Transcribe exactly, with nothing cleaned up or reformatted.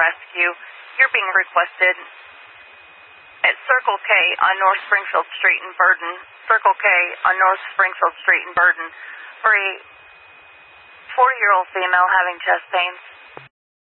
rescue. You're being requested at Circle K on North Springfield Street in Burden, Circle K on North Springfield Street in Burden, for a forty-year-old female having chest pains.